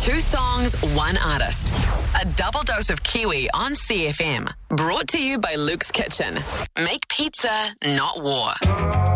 2 songs, 1 artist. A double dose of Kiwi on CFM. Brought to you by Luke's Kitchen. Make pizza, not war.